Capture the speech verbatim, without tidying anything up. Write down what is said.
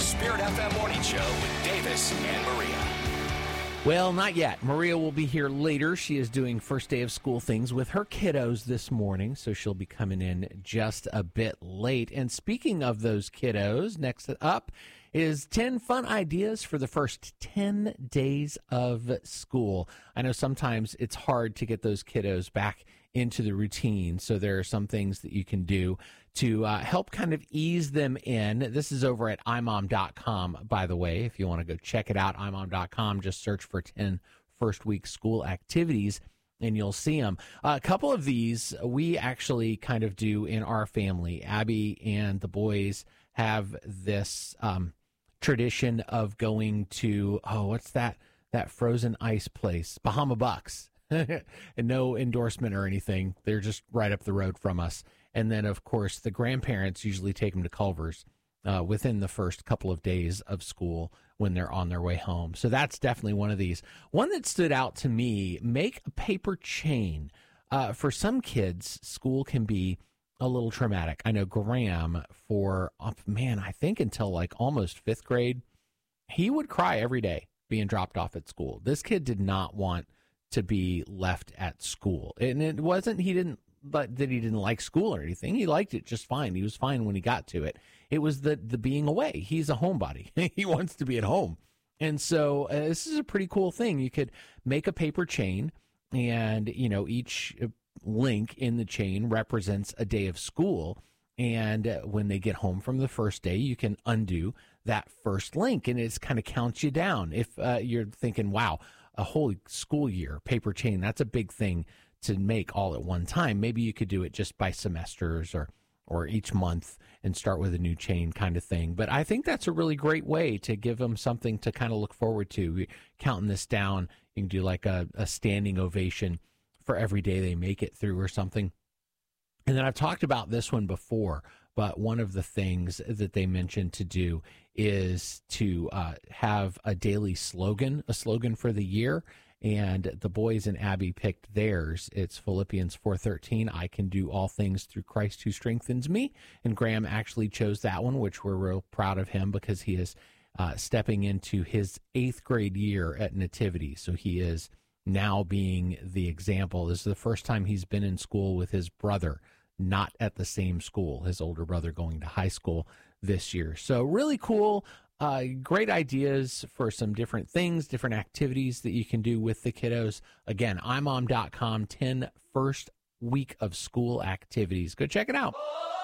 Spirit F M Morning Show with Davis and Maria. Well, not yet. Maria will be here later. She is doing first day of school things with her kiddos this morning, so she'll be coming in just a bit late. And speaking of those kiddos, next up is ten fun ideas for the first ten days of school. I know sometimes it's hard to get those kiddos back into the routine, so there are some things that you can do to uh, help kind of ease them in. This is over at i mom dot com, by the way. If you want to go check it out, i mom dot com, just search for ten first week school activities, and you'll see them. Uh, a couple of these we actually kind of do in our family. Abby and the boys have this um, tradition of going to, oh, what's that, that frozen ice place? Bahama Bucks. And no endorsement or anything. They're just right up the road from us. And then, of course, the grandparents usually take them to Culver's uh, within the first couple of days of school when they're on their way home. So that's definitely one of these. One that stood out to me, make a paper chain. Uh, for some kids, school can be a little traumatic. I know Graham, for, oh, man, I think until like almost fifth grade, he would cry every day being dropped off at school. This kid did not want to be left at school. And it wasn't, he didn't, but that he didn't like school or anything. He liked it just fine. He was fine when he got to it. It was the, the being away. He's a homebody. He wants to be at home. And so uh, this is a pretty cool thing. You could make a paper chain, and, you know, each link in the chain represents a day of school. And uh, when they get home from the first day, you can undo that first link, and it's kind of counts you down. If uh, you're thinking, wow, a whole school year paper chain, that's a big thing to make all at one time. Maybe you could do it just by semesters or or each month and start with a new chain kind of thing. But I think that's a really great way to give them something to kind of look forward to. Counting this down, you can do like a, a standing ovation for every day they make it through or something. And then I've talked about this one before, but one of the things that they mentioned to do is to uh, have a daily slogan, a slogan for the year. And the boys and Abby picked theirs. It's Philippians four thirteen, I can do all things through Christ who strengthens me. And Graham actually chose that one, which we're real proud of him because he is uh, stepping into his eighth grade year at Nativity. So he is now being the example. This is the first time he's been in school with his brother, not at the same school, his older brother going to high school this year. So really cool, uh, great ideas for some different things, different activities that you can do with the kiddos. Again, i mom dot com, ten first week of school activities. Go check it out.